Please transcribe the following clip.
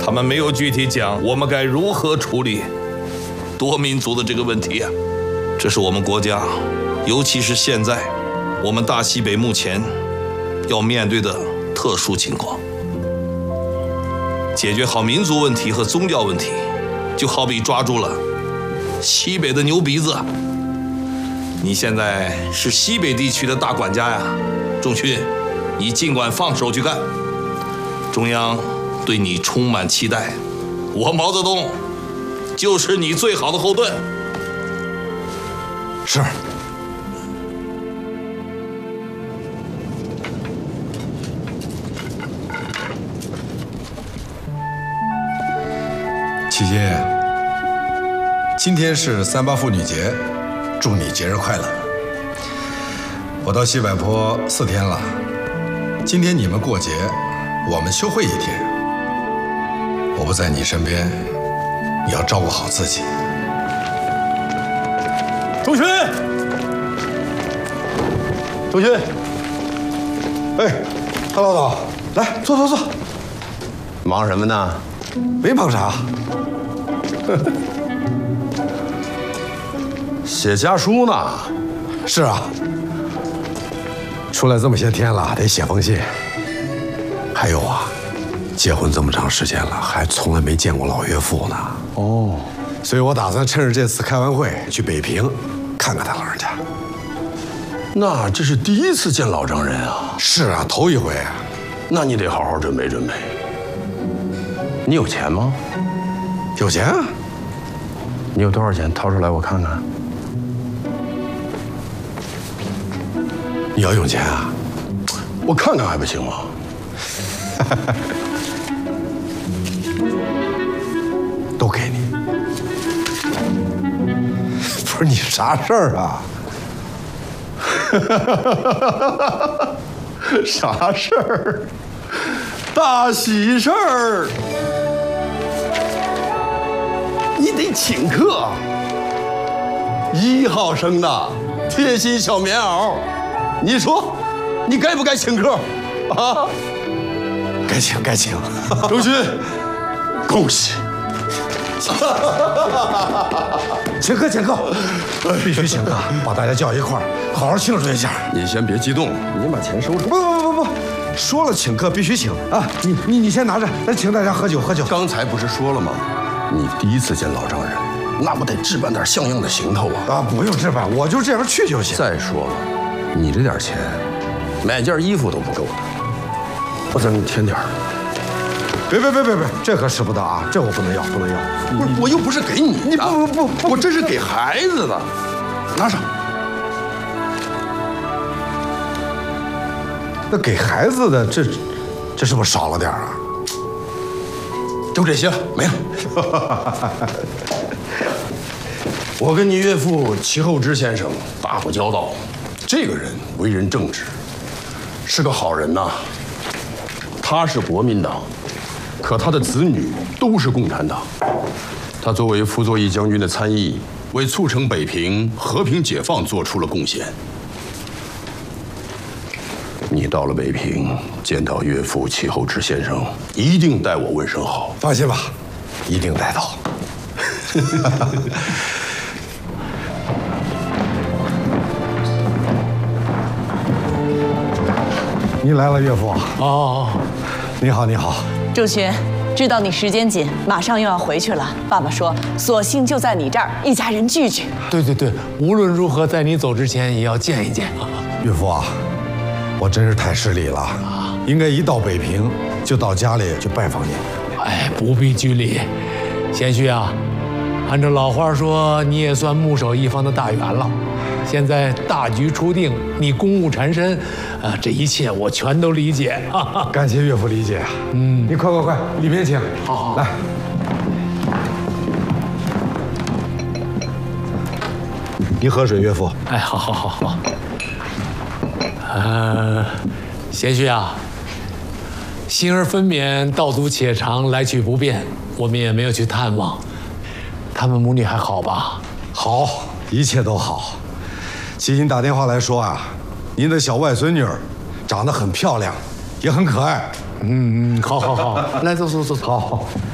他们没有具体讲我们该如何处理多民族的这个问题啊。这是我们国家，尤其是现在我们大西北目前要面对的特殊情况。解决好民族问题和宗教问题，就好比抓住了西北的牛鼻子。你现在是西北地区的大管家呀，仲勋，你尽管放手去干。中央对你充满期待，我毛泽东就是你最好的后盾。 是。齐金，今天是3·8妇女节，祝你节日快乐。我到西柏坡4天了，今天你们过节，我们休会1天。我不在你身边，你要照顾好自己。 仲勋，仲勋， 哎，韩老总，来坐坐坐。 忙什么呢？ 没忙啥。 写家书呢？ 是啊，出来这么些天了，得写封信。还有啊，结婚这么长时间了，还从来没见过老岳父呢。 哦， 所以我打算趁着这次开完会去北平看看他老人家。 那这是第一次见老丈人啊？ 是啊，头一回啊。 那你得好好准备准备。你有钱吗？ 有钱啊。 你有多少钱？掏出来我看看。 你要用钱啊？ 我看看还不行吗？ 都给你。不是你啥事儿啊？ 啥事儿？大喜事儿！你得请客。1号生的贴心小棉袄，你说你该不该请客啊？ 该请该请。 周勋，恭喜！ 请客请客，必须请客，把大家叫一块儿，好好庆祝一下。 你先别激动，你先把钱收着。 不，说了请客必须请啊！你先拿着，咱请大家喝酒喝酒。 刚才不是说了吗？你第一次见老丈人，那不得置办点像样的行头啊？ 啊，不用置办，我就这样去就行。 再说了，你这点钱，买件衣服都不够的，我再给你添点儿。 别，这可使不得啊！这我不能要。 不是，我又不是给你， 你不， 我这是给孩子的，拿上。 那给孩子的这是不是少了点啊？ 就这些了，没了。我跟你岳父齐厚之先生打过交道，这个人为人正直，是个好人呐。他是国民党，可他的子女都是共产党。他作为傅作义将军的参议，为促成北平和平解放做出了贡献。你到了北平，见到岳父齐厚之先生，一定代我问声好。 放心吧，一定带到。您来了，岳父。 哦， 你好，你好。 仲勋，知道你时间紧，马上又要回去了。爸爸说，索性就在你这儿，一家人聚聚。 对，无论如何，在你走之前也要见一见。 岳父啊，我真是太失礼了，应该一到北平就到家里去拜访您。 哎，不必拘礼，贤婿啊，按照老话说，你也算牧守一方的大员了。现在大局初定，你公务缠身，这一切我全都理解。 感谢岳父理解啊。你快，里面请。好，来。您喝水，岳父。 哎，好。贤婿啊，心儿分娩，道阻且长，来去不便，我们也没有去探望。他们母女还好吧？ 好，一切都好。齐金打电话来说啊，您的小外孙女儿长得很漂亮，也很可爱。 好，来走。 好。